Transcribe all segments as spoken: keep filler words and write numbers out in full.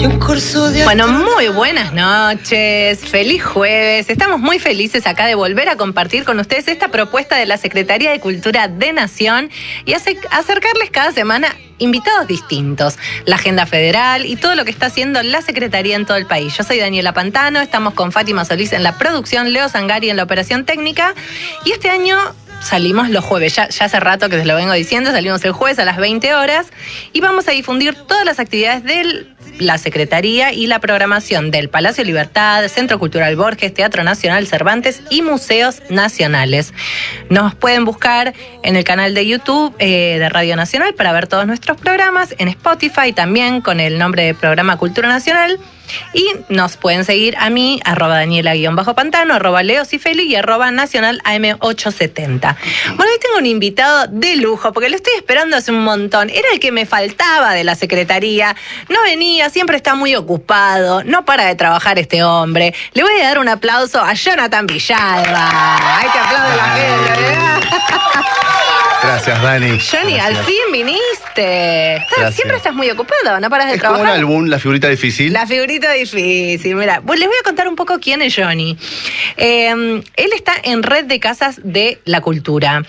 y un curso de... Bueno, muy buenas noches, feliz jueves. Estamos muy felices acá de volver a compartir con ustedes esta propuesta de la Secretaría de Cultura de Nación y hace- acercarles cada semana invitados distintos, la agenda federal y todo lo que está haciendo la Secretaría en todo el país. Yo soy Daniela Pantano, estamos con Fátima Solís en la producción, Leo Zangari en la operación técnica y este año salimos los jueves, ya, ya hace rato que se lo vengo diciendo, salimos el jueves a las veinte horas y vamos a difundir todas las actividades de la Secretaría y la programación del Palacio Libertad, Centro Cultural Borges, Teatro Nacional Cervantes y Museos Nacionales. Nos pueden buscar en el canal de YouTube eh, de Radio Nacional para ver todos nuestros programas, en Spotify también con el nombre de Programa Cultura Nacional. Y nos pueden seguir a mí, arroba Daniela-Pantano, arroba Leo Cifeli y arroba Nacional A M ochocientos setenta. Bueno, hoy tengo un invitado de lujo, porque lo estoy esperando hace un montón. Era el que me faltaba de la Secretaría. No venía, siempre está muy ocupado. No para de trabajar este hombre. Le voy a dar un aplauso a Jonathan Villalba. Hay que aplaudir a la gente, ¿verdad? Gracias, Dani. Johnny, Gracias. al fin viniste. Estás- Gracias. siempre estás muy ocupado, no paras de Es trabajar. como un álbum, la figurita difícil. La figurita difícil, mira. Pues les voy a contar un poco quién es Johnny. Eh, él está en Red de Casas de la Cultura.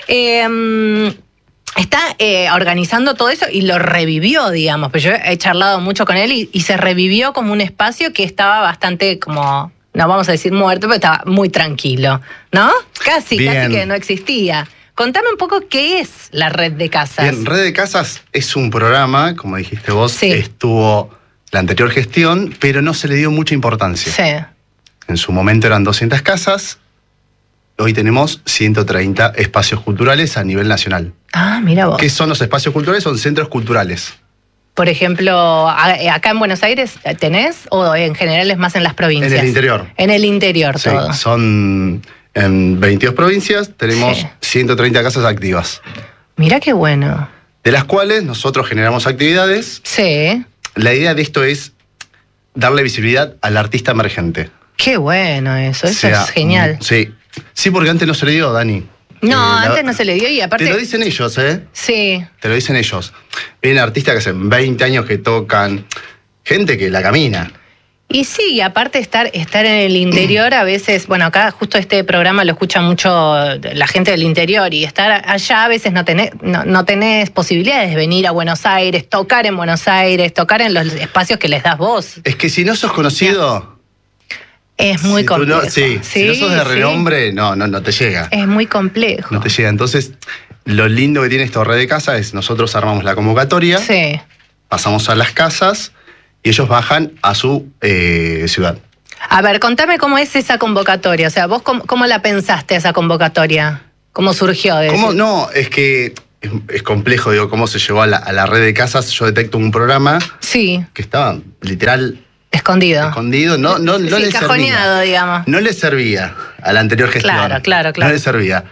Eh, Está eh, organizando todo eso y lo revivió, digamos. Pero yo he charlado mucho con él y, y se revivió como un espacio que estaba bastante como, no vamos a decir muerto, pero estaba muy tranquilo, ¿no? Casi, Bien. casi que no existía. Contame un poco qué es la Red de Casas. Bien, Red de Casas es un programa, como dijiste vos, Sí. estuvo la anterior gestión, pero no se le dio mucha importancia. Sí. En su momento eran doscientas casas, hoy tenemos ciento treinta espacios culturales a nivel nacional. Ah, mira vos. ¿Qué son los espacios culturales? Son centros culturales. Por ejemplo, a- acá en Buenos Aires tenés o en general es más en las provincias. En el interior. En el interior Sí, todo. son en veintidós provincias, tenemos Sí. ciento treinta casas activas, Mira qué bueno. de las cuales nosotros generamos actividades. Sí. La idea de esto es darle visibilidad al artista emergente. Qué bueno eso. Eso Sea, es genial. mm, Sí. Sí, porque antes no se le dio, Dani. No, Eh, la- antes no se le dio y aparte. Te lo dicen ellos, ¿eh? Sí. Te lo dicen ellos. Vienen artistas que hace veinte años que tocan, gente que la camina. Y sí, y aparte estar, estar en el interior a veces, bueno, acá justo este programa lo escucha mucho la gente del interior y estar allá a veces no tenés, no, no tenés posibilidades de venir a Buenos Aires, tocar en Buenos Aires, tocar en los espacios que les das vos. Es que si no sos conocido... Es muy si tú complejo. no, sí, si no sos de sí. renombre, no, no, no te llega. Es muy complejo. No te llega. Entonces, lo lindo que tiene esto Red de Casa es nosotros armamos la convocatoria, Sí. pasamos a las casas y ellos bajan a su eh, ciudad. A ver, contame cómo es esa convocatoria. O sea, vos cómo, cómo la pensaste esa convocatoria. ¿Cómo surgió? De ¿Cómo? decir- No, es que es, es complejo, digo, cómo se llevó a la, a la red de casas. Yo detecto un programa Sí, que estaba literal escondido. escondido, no, no, no sí, le cajoneado, servía. digamos. No le servía a la anterior gestión. Claro, claro, claro. No le servía.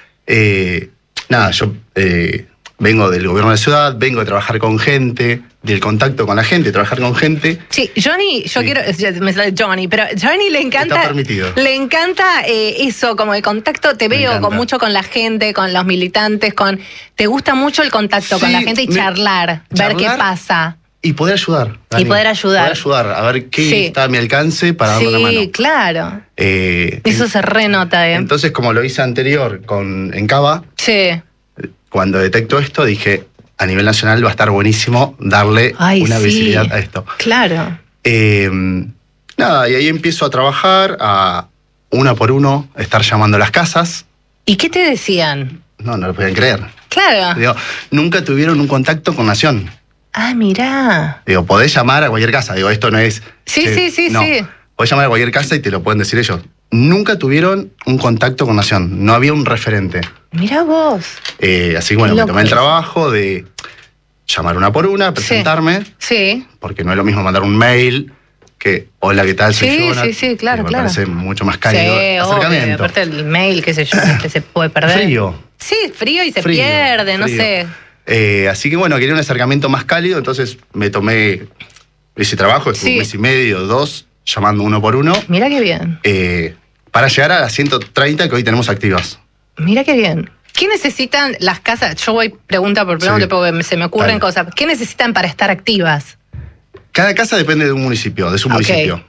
Eh, nada, yo eh, vengo del gobierno de la ciudad, vengo de trabajar con gente, del contacto con la gente, trabajar con gente. Sí, Johnny, yo Sí. quiero, ya me sale Johnny, pero Johnny le encanta, Está permitido. le encanta eh, eso, como el contacto, te Me veo encanta. con mucho con la gente, con los militantes, con, te gusta mucho el contacto con Sí, la gente y me- charlar, ver qué charlar. pasa. Y poder ayudar. Dani. poder ayudar. Poder ayudar, a ver qué Sí. está a mi alcance para darle una mano. Sí, claro. Eh, Eso se renota, ¿eh? Entonces, como lo hice anterior con, en Cava, Sí. cuando detecto esto, dije, a nivel nacional va a estar buenísimo darle Ay, una sí. visibilidad a esto. Claro. Eh, nada, y ahí empiezo a trabajar, a una por uno, estar llamando a las casas. ¿Y qué te decían? No, no lo podían creer. Claro. Digo, nunca tuvieron un contacto con Nación. Ah, mirá. Digo, podés llamar a cualquier casa. Digo, esto no es... Sí, eh, sí, sí, no. sí. Podés llamar a cualquier casa y te lo pueden decir ellos. Nunca tuvieron un contacto con Nación. No había un referente. Mirá vos. Eh, así que bueno, Qué me loco tomé el eso. trabajo de llamar una por una, presentarme, Sí. porque no es lo mismo mandar un mail que hola, ¿qué tal? Soy Sí, Jonathan. sí, sí, claro, Me claro. parece mucho más Sí, cálido. obvio. Acercamiento. Aparte el mail, qué sé yo, que se puede perder. Frío. Sí, frío y se Frío, pierde, no frío. sé. Eh, así que bueno, quería un acercamiento más cálido, entonces me tomé ese trabajo, estuve Sí. un mes y medio, dos, llamando uno por uno, Mira qué bien. eh, para llegar a las ciento treinta que hoy tenemos activas. Mira qué bien. ¿Qué necesitan las casas? Yo voy pregunta por pregunta Sí. porque se me ocurren Dale. cosas. ¿Qué necesitan para estar activas? Cada casa depende de un municipio, de su Ok. municipio.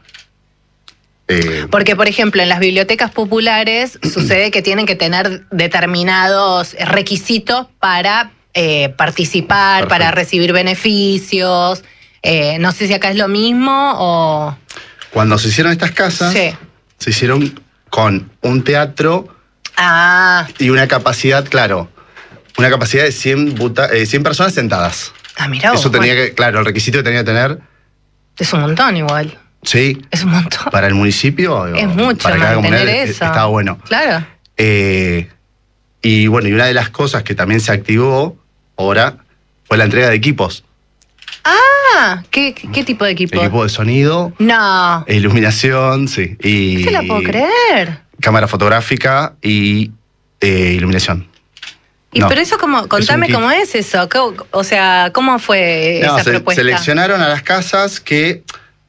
Eh, Porque, por ejemplo, en las bibliotecas populares sucede que tienen que tener determinados requisitos para eh, participar, Perfecto. para recibir beneficios. Eh, no sé si acá es lo mismo o... cuando se hicieron estas casas, Sí. se hicieron con un teatro Ah, y una capacidad, claro, una capacidad de cien, buta- eh, cien personas sentadas. ah mirá vos, Eso tenía bueno, que, claro, el requisito que tenía que tener, es un montón igual. sí, Es un montón. para el municipio. Es o mucho para cada mantener comunidad, eso. Estaba bueno. Claro. Eh, y bueno, y una de las cosas que también se activó ahora fue la entrega de equipos. Ah, ¿qué, qué, qué tipo de equipo? Equipo de sonido, No, e iluminación, sí. Y no te la puedo creer. cámara fotográfica y eh, iluminación. Y No, pero eso como, contame kit. cómo es eso, ¿Cómo- o sea, ¿cómo fue No, esa se- propuesta? seleccionaron a las casas que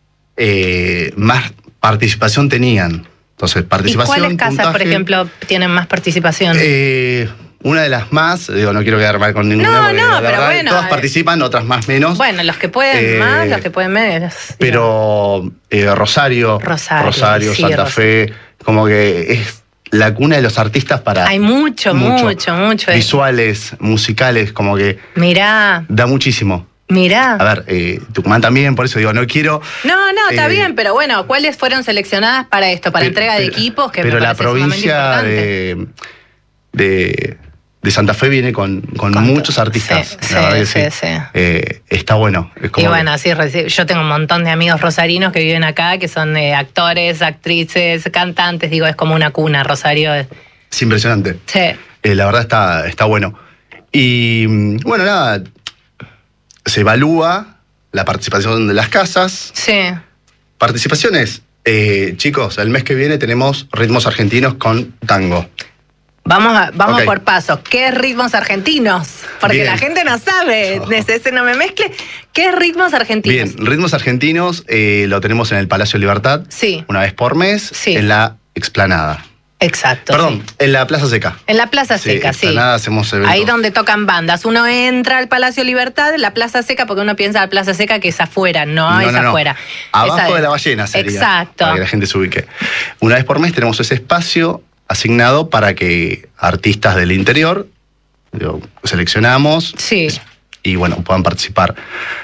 eh, más participación tenían. Entonces, ¿Y participación. cuáles casas, por puntaje, ejemplo, tienen más participación? eh, una de las más, digo, no quiero quedar mal con ninguna. No, porque no, la pero verdad, bueno, todas eh, participan, otras más menos. Bueno, los que pueden eh, más, los que pueden menos. Pero eh, Rosario, Rosario, sí, Santa Rosario. Fe, como que es la cuna de los artistas para. Hay mucho, mucho, mucho. Visuales, musicales, como que Mirá, da muchísimo. mirá. A ver, eh, Tucumán también, por eso digo, no quiero. No, no, está eh, bien, pero bueno, ¿cuáles fueron seleccionadas para esto? Para Pero- entrega de pero- equipos, que pero me la parece sumamente provincia importante. de, de, de Santa Fe viene con, con Con muchos to- artistas. sí, la verdad que sí, sí. sí, sí. Eh, está bueno. Es como Y que- bueno, así reci- yo tengo un montón de amigos rosarinos que viven acá, que son eh, actores, actrices, cantantes, digo, es como una cuna, Rosario. es impresionante. Sí, Eh, la verdad está, está bueno. Y mm, bueno, nada, se evalúa la participación de las casas. sí. Participaciones, eh, chicos, el mes que viene tenemos ritmos argentinos con tango. Vamos, a- vamos Ok. por pasos. ¿Qué ritmos argentinos? Porque Bien. la gente no sabe, desde ese no me mezcle. ¿Qué ritmos argentinos? Bien, ritmos argentinos eh, lo tenemos en el Palacio Libertad, Sí, una vez por mes, Sí. en la explanada. exacto. Perdón, sí. en la Plaza Seca. En la Plaza Seca, sí. explanada hacemos eventos. Ahí donde tocan bandas. Uno entra al Palacio Libertad, la Plaza Seca, porque uno piensa la Plaza Seca que es afuera, no, No, es no, no. afuera. Abajo Esa- de la ballena sería. Exacto. Para que la gente se ubique. Una vez por mes tenemos ese espacio asignado para que artistas del interior digo, seleccionamos Sí. y bueno, puedan participar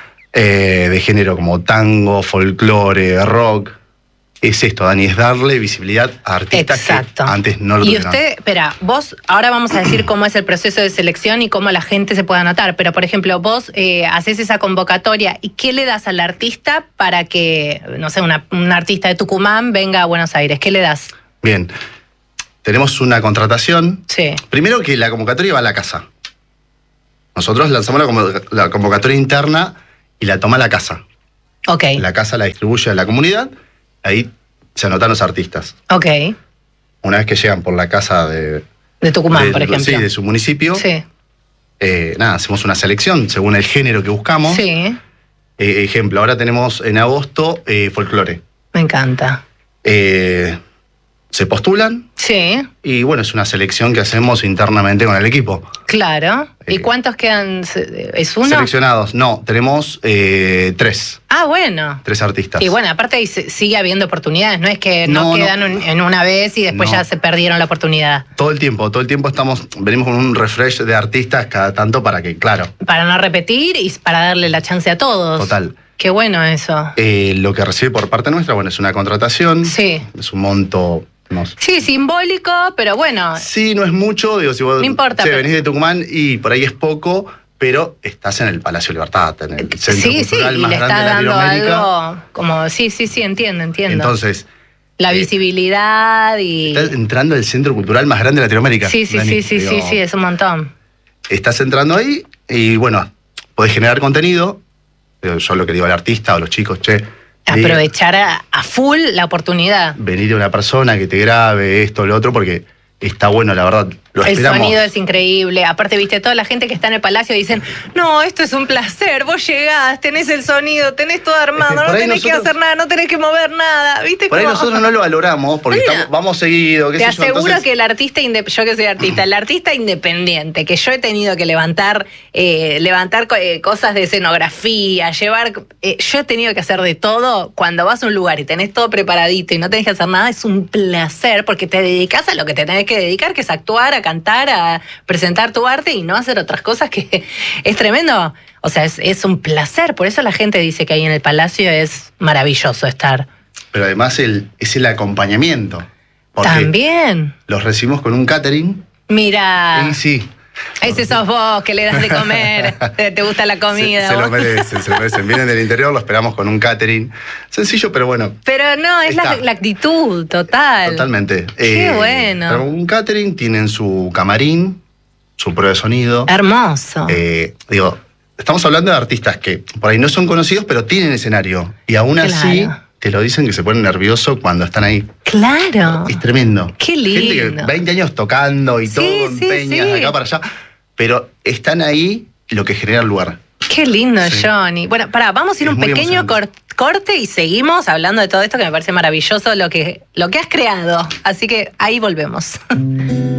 eh, de género como tango, folclore, rock. Es esto, Dani, es darle visibilidad a artistas Exacto. que antes no lo Y tuvieron. usted, espera, vos, ahora vamos a decir cómo es el proceso de selección y cómo la gente se puede anotar, pero por ejemplo, vos eh, haces esa convocatoria y ¿qué le das al artista para que, no sé, una- un artista de Tucumán venga a Buenos Aires? ¿Qué le das? Bien, tenemos una contratación. Sí, Primero que la convocatoria va a la casa. Nosotros lanzamos la, convo- la convocatoria interna y la toma la casa. ok, La casa la distribuye a la comunidad, ahí se anotan los artistas. ok, Una vez que llegan por la casa de, de Tucumán, de- por ejemplo. sí, de su municipio, Sí, eh, nada, hacemos una selección según el género que buscamos. sí, Eh, ejemplo, ahora tenemos en agosto eh, folclore. me encanta. Eh, se postulan Sí, y bueno, es una selección que hacemos internamente con el equipo. claro. ¿Y Eh, cuántos quedan? ¿Es uno? Seleccionados, no, tenemos eh, tres, Ah, bueno. tres artistas. Y bueno, aparte ahí se- sigue habiendo oportunidades, no es que no, No, no. quedan un- en una vez y después No. ya se perdieron la oportunidad. Todo el tiempo, todo el tiempo estamos, venimos con un refresh de artistas cada tanto para que, claro, Para no repetir y para darle la chance a todos. total. Qué bueno eso. Eh, lo que recibe por parte nuestra, bueno, es una contratación. Sí. Es un monto, no sé. Sí, simbólico, pero bueno. Sí, no es mucho, digo, si vos No importa, che, pero- venís de Tucumán y por ahí es poco, pero estás en el Palacio Libertad, en el centro Sí, sí, cultural y más le grande está de dando Latinoamérica. algo como, sí, sí, sí, entiendo, entiendo. Entonces, la eh, visibilidad y... estás entrando al centro cultural más grande de Latinoamérica. Sí, sí, Dani. sí, sí, Digo, sí, sí, es un montón. Estás entrando ahí y bueno, podés generar contenido. Digo, yo lo que digo al artista o a los chicos, che, vení- Aprovechar a, a full la oportunidad. venir a una persona que te grabe esto, lo otro, porque está bueno, la verdad. Lo el esperamos. sonido es increíble. Aparte, viste, toda la gente que está en el Palacio dicen, no, esto es un placer, vos llegás, tenés el sonido, tenés todo armado, Es que no por ahí tenés nosotros- que hacer nada, no tenés que mover nada, ¿viste? Por ahí Como- nosotros no lo valoramos porque Mira. estamos- vamos seguido, qué Te sé yo, aseguro entonces- que el artista, inde- yo que soy artista, el artista independiente, que yo he tenido que levantar, eh, levantar co- eh, cosas de escenografía, llevar, eh, yo he tenido que hacer de todo. Cuando vas a un lugar y tenés todo preparadito y no tenés que hacer nada, es un placer porque te dedicas a lo que te tenés que dedicar, que es actuar, a cantar, a presentar tu arte y no hacer otras cosas, que es tremendo. O sea, es, es un placer. Por eso la gente dice que ahí en el Palacio es maravilloso estar. Pero además el, es el acompañamiento. Porque También. los recibimos con un catering. Mira. Y sí. Ese sos vos que le das de comer, te, te gusta la comida. Se, se vos. lo merecen, se lo merecen. Vienen del interior, lo esperamos con un catering. Sencillo, pero bueno. Pero no, es la, Está. la actitud total. Totalmente. Qué bueno. Pero un catering, tienen su camarín, su prueba de sonido. Hermoso. Eh, digo, estamos hablando de artistas que por ahí no son conocidos, pero tienen escenario. Y aún así Claro. te lo dicen que se ponen nerviosos cuando están ahí. Claro. Es tremendo. Qué Gente lindo. que veinte años tocando y Sí, todo en sí, peñas, sí. de acá para allá. Pero están ahí lo que genera el lugar. Qué lindo, Sí. Johnny. Bueno, pará, vamos a ir Es un muy pequeño cor- emocionante. corte y seguimos hablando de todo esto que me parece maravilloso, lo que, lo que has creado. Así que ahí volvemos.